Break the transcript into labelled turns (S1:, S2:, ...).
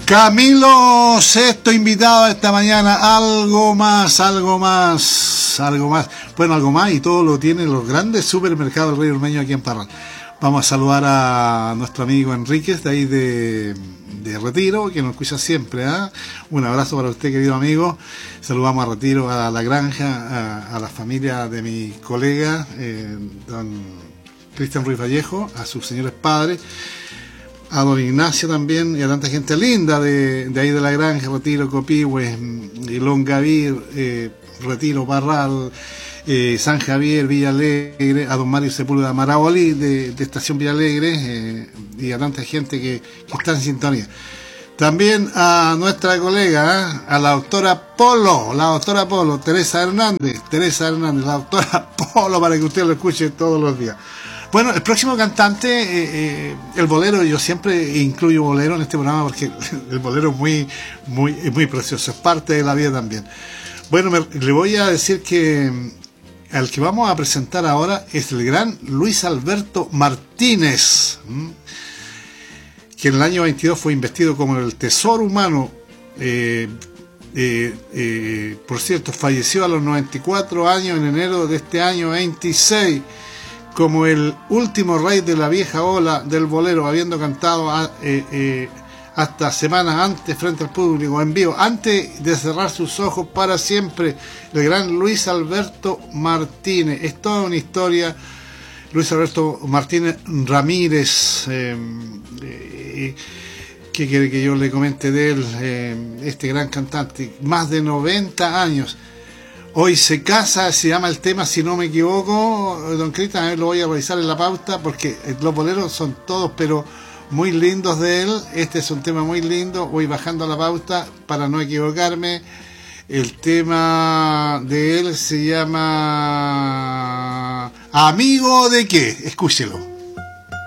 S1: Camilo Sesto invitado esta mañana, algo más. Bueno, algo más y todo lo tienen los grandes supermercados del Rey Ormeño aquí en Parral. Vamos a saludar a nuestro amigo Enríquez de ahí de Retiro, que nos escucha siempre, ¿eh? Un abrazo para usted, querido amigo. Saludamos a Retiro, a La Granja, a la familia de mi colega, don Cristian Ruiz Vallejo, a sus señores padres, a don Ignacio también, y a tanta gente linda de ahí de La Granja, Retiro, Copihue, Longaví, Retiro, Parral, San Javier, Villa Alegre, a don Mario Sepúlveda Maraoli de Estación Villa Alegre, y a tanta gente que está en sintonía. También a nuestra colega, a la doctora Polo, Teresa Hernández, la doctora Polo, para que usted lo escuche todos los días. Bueno, el próximo cantante, el bolero, yo siempre incluyo bolero en este programa porque el bolero es muy precioso, es parte de la vida también. Bueno, le voy a decir que al que vamos a presentar ahora es el gran Luis Alberto Martínez, que en el año 22 fue investido como el Tesoro Humano. Por cierto, falleció a los 94 años en enero de este año 26, como el último rey de la vieja ola del bolero, habiendo cantado hasta semanas antes frente al público en vivo, antes de cerrar sus ojos para siempre, el gran Luis Alberto Martínez. Es toda una historia. Luis Alberto Martínez Ramírez, ¿qué quiere que yo le comente de él? Este gran cantante, más de 90 años. Hoy se casa, se llama el tema, si no me equivoco, don Cristian, a ver, lo voy a revisar en la pauta, porque los boleros son todos, pero muy lindos de él. Este es un tema muy lindo. Voy bajando la pauta para no equivocarme. El tema de él se llama ¿Amigo de qué? Escúchelo.